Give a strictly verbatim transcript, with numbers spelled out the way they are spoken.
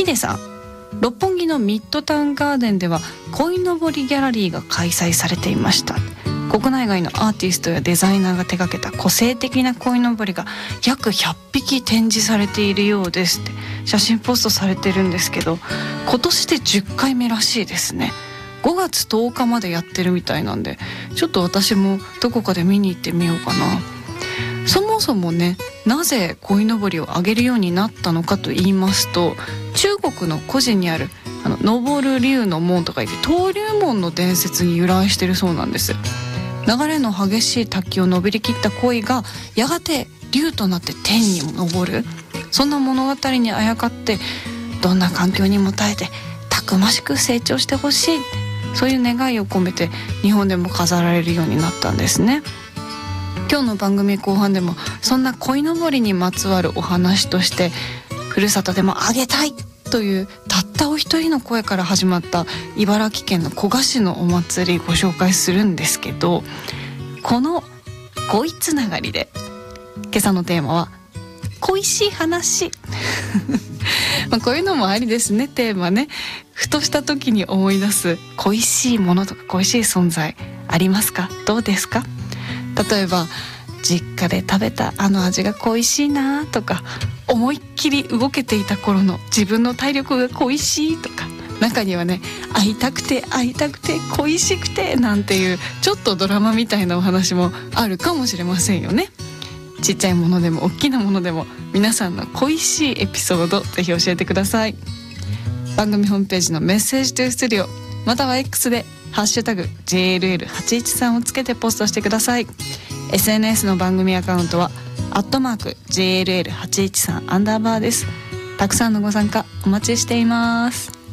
ヒデさん、六本木のミッドタウンガーデンでは鯉のぼりギャラリーが開催されていました。国内外のアーティストやデザイナーが手掛けた個性的な鯉のぼりが約ひゃっぴき展示されているようですって写真ポストされてるんですけど、今年でじゅっかいめらしいですね。ごがつとおかまでやってるみたいなんで、ちょっと私もどこかで見に行ってみようかな。そもそもね、なぜ鯉のぼりを上げるようになったのかと言いますと、中国の古事にあるあの登る竜の門とか言って登竜門の伝説に由来してるそうなんです。流れの激しい滝を登りきった鯉がやがて竜となって天に昇る、そんな物語にあやかって、どんな環境にも耐えてたくましく成長してほしい、そういう願いを込めて日本でも飾られるようになったんですね。今日の番組後半でもそんな鯉のぼりにまつわるお話として、ふるさとでもあげたいというたったお一人の声から始まった茨城県の古河市のお祭りご紹介するんですけど、この鯉つながりで今朝のテーマは恋しい話まあこういうのもありですね。テーマね、ふとした時に思い出す恋しいものとか恋しい存在ありますか？どうですか？例えば実家で食べたあの味が恋しいなとか、思いっきり動けていた頃の自分の体力が恋しいとか、中にはね、会いたくて会いたくて恋しくてなんていうちょっとドラマみたいなお話もあるかもしれませんよね。ちっちゃいものでも大きなものでも、皆さんの恋しいエピソードぜひ教えてください。番組ホームページのメッセージトゥースタジオ、または X でハッシュタグ ジェーエルエルはちいちさん をつけてポストしてください。 エスエヌエス の番組アカウントはアットマーク ジェーエルエルはちいちさん アンダーバーです。たくさんのご参加お待ちしています。